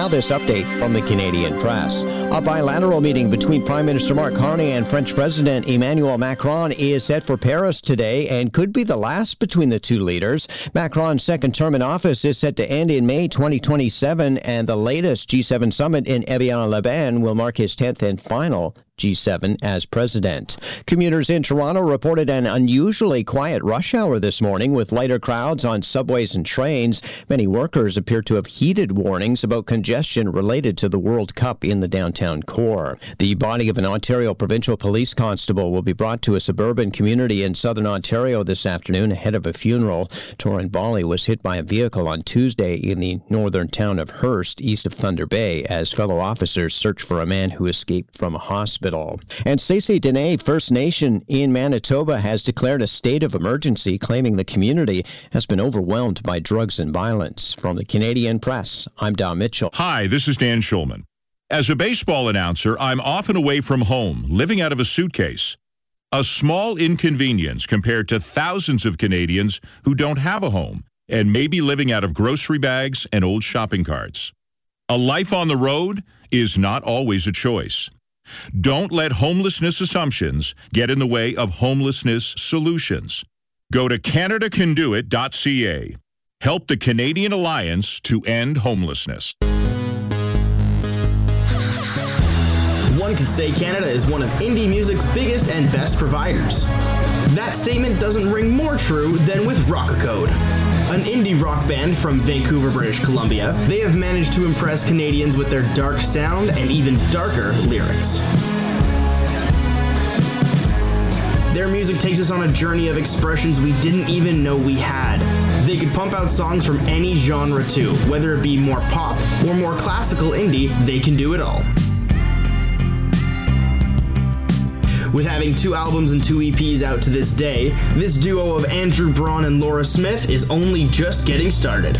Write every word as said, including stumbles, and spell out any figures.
Now this update from the Canadian Press. A bilateral meeting between Prime Minister Mark Carney and French President Emmanuel Macron is set for Paris today and could be the last between the two leaders. Macron's second term in office is set to end in May twenty twenty-seven, and the latest G seven summit in Evian-les-Bains will mark his tenth and final G seven as president. Commuters in Toronto reported an unusually quiet rush hour this morning with lighter crowds on subways and trains. Many workers appear to have heeded warnings about congestion related to the World Cup in the downtown core. The body of an Ontario provincial police constable will be brought to a suburban community in southern Ontario this afternoon ahead of a funeral. Torin Bali was hit by a vehicle on Tuesday in the northern town of Hearst, east of Thunder Bay, as fellow officers search for a man who escaped from a hospital. And Stacey Dene First Nation in Manitoba has declared a state of emergency, claiming the community has been overwhelmed by drugs and violence. From the Canadian Press, I'm Don Mitchell. Hi, this is Dan Schulman. As a baseball announcer, I'm often away from home, living out of a suitcase. A small inconvenience compared to thousands of Canadians who don't have a home and may be living out of grocery bags and old shopping carts. A life on the road is not always a choice. Don't let homelessness assumptions get in the way of homelessness solutions. Go to Canada Can Do It dot C A. Help the Canadian Alliance to end homelessness. One could say Canada is one of indie music's biggest and best providers. That statement doesn't ring more true than with Rockacode, an indie rock band from Vancouver, British Columbia. They have managed to impress Canadians with their dark sound and even darker lyrics. Their music takes us on a journey of expressions we didn't even know we had. They could pump out songs from any genre too, whether it be more pop or more classical indie, they can do it all. With having two albums and two E Ps out to this day, this duo of Andrew Braun and Laura Smith is only just getting started.